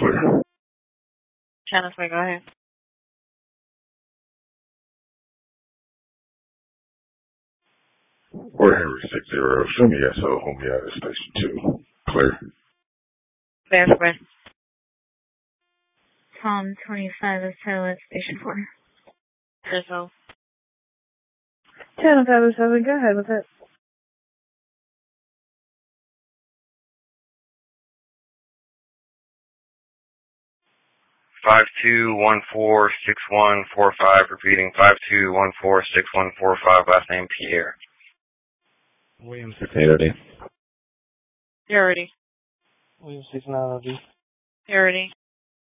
clear. Channel 3, go ahead. Or Henry 60, show me SO, hold me out at station 2. Clear. Verify. Tom 25 is Taylor at station 4. Rizzo. Channel 507, go ahead with it. Five 2146145, repeating 52146145, last name Pierre. William 68OD. Purity. William 69OD. Purity.